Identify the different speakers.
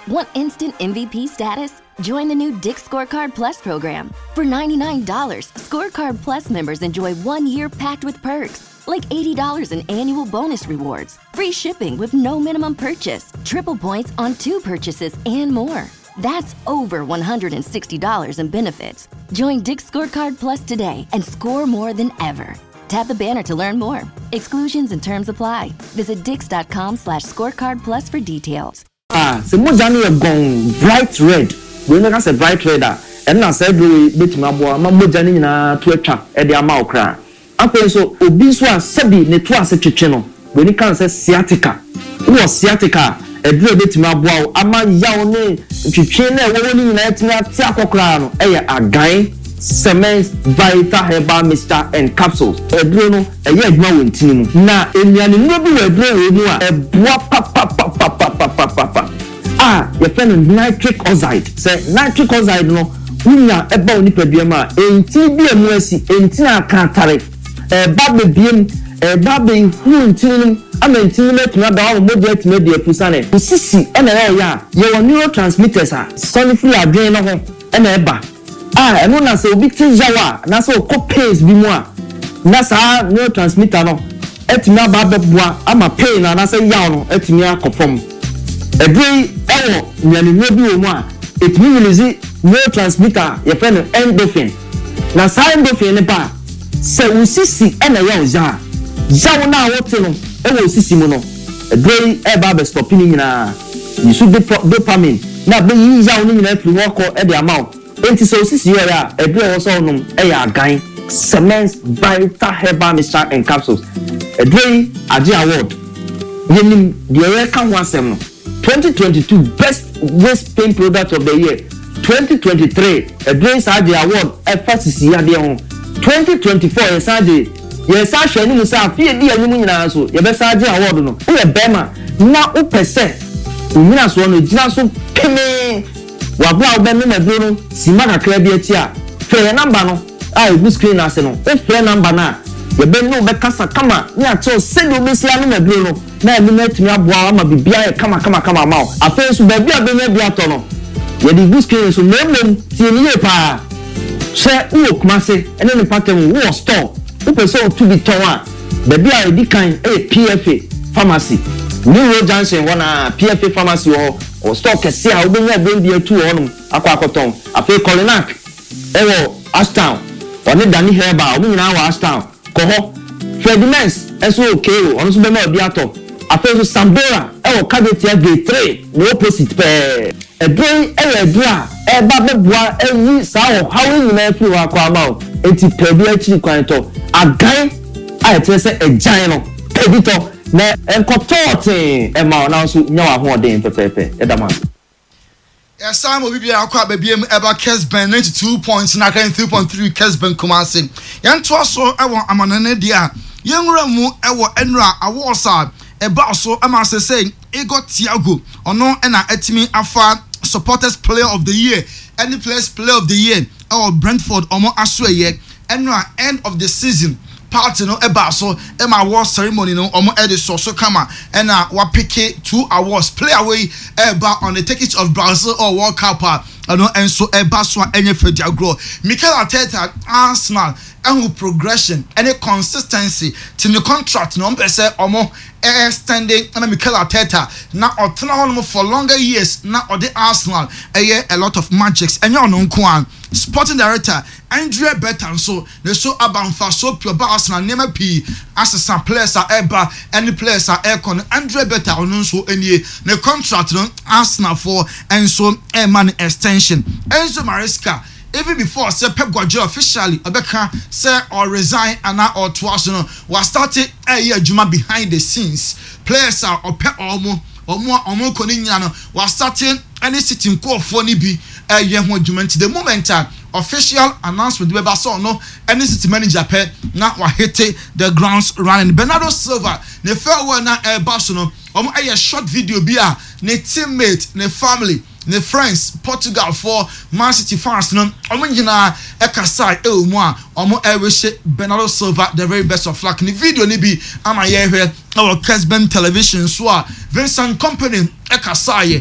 Speaker 1: Want instant MVP status? Join the new Dick's Scorecard Plus program. For $99, Scorecard Plus members enjoy 1 year packed with perks, like $80 in annual bonus rewards, free shipping with no minimum purchase, triple points on 2 purchases, and more. That's over $160 in benefits. Join Dick's Scorecard Plus today and score more than ever. Tap the banner to learn more. Exclusions and terms apply. Visit dix.com/scorecardplus for details.
Speaker 2: So Mojani have gone bright red. We know that's a bright red. And now said we bit my boy, Mojani na to a trap at the Amaukra. After so, Obiswa Sabi Netwas a channel. When it comes to sciatica, who was sciatica? A drill bit my boy, a man yawn, Chichena, woman, Tiako crown, a guy. Cement, Vita, Heba, Mr. and capsules. A drone, a yet no team. Now, in the noble a papa. Your friend nitric oxide. Say nitric oxide no. Unya eba oni pediama. Enti bi emuasi. Enti na kantare. Babe biem. Babe huntin. Amenti let me da o model me de pusane. Usisi ena ya. Ye neurotransmitters a. Sonifree adwen no ho. Ena eba. And when I say big jawa, na so co pains bi mu a. Na sa neurotransmitter no. Etimi aba beboa ama pain na say yaw no etimi akofom. Every hour nyani bi o mu a etimi release neurotransmitter your friend endorphin. Na sa endorphin ne ba se usisi ena yaw ja. Jaw na wote no e wo usisi mu no. Every eba be stop ni nyina. You should dopamine. Na be yi jaw ni nyina free work e dey amount. Enti so sisi ya ebi o so no ya gan cement Vita Heba Mixture and capsules edrei agi award yenim de kan ho asem no 2022 best waist pain product of the year 2023 edrei agi award efasisi ya de ho 2024 yes hwe ni musa afie di anyum nyina so ye be agi award no wo bema na o pese nyina so no gina so peme wabla obenu meduro sima kakra bi ati a fe number no a bu screen ase no e fe number na ye be no be kasa kama ni ato se do be sia no meduro no na emi na tumi aboa ama bibia e kama ma afa so ba bia be na bia to no ye di bu screen so memem tie ni e pa she wo kumase ene ni patem wo store wo person to be ton a ba bia e di kan e PFA pharmacy New Road Junction wana PFA pharmacy or stock kese a obenya bembi atu honum akwakoton afi Colinac ewo Ashtown oni Dani Herba obi nyina wa Ashtown ko ho Fredimens eso okay ono so be ma obi ato afi so Sambora ewo Kagetia Gate 3 no opposite pe edren edra eba beboa eyi sa ho hawo nyina afi wa kwa ma enti pebi achi kwan to agan a etese ejan no pedito na enkotote ema na so nyawa ho den pepepe edama
Speaker 3: Sam obi bia akwa babiem eba Kesben 92 points na kan 3.3 Kesben Kumasi yanto so ewo amanane dia yenwura mu ewo enra awosa eba so ama say Ego Tiago ono na atimi afa supporters player of the year any player of the year or Brentford omo asoye enra end of the season party no eba so ema award ceremony no omo ediso so kama na wa pick 2 awards player away eba on the ticket of Brazil or World Cup no enso eba so enye fedi agro Mikel Arteta Arsenal and progression any consistency to the contract no say omo standing and Mikel Arteta na otena hono for longer years na ode Arsenal a lot of magics and you know nko sporting director Andrea Betan so they so abanfa so pure Arsenal nema p as players are eba any players are aircon Andrea Betan ono so enie the contract no Arsenal for and so a man extension Enzo Maresca even before say Pep Guardiola officially obeka say or resign and or twice no was started a year juma behind the scenes players are omo koni nyina no was starting any sitting call for ni bi a year ho juma the moment official announcement we so no any city manager pe na wa hit the grounds running Bernardo Silva ne farewell na Barcelona omo a short video bi a ne teammate ne family ne friends Portugal for Man City fans no omo nyina ekasa mu a omo wish Bernardo Silva the very best of luck. Ne video ni bi ama ye hwe our Kesben television so a Vincent Company ekasa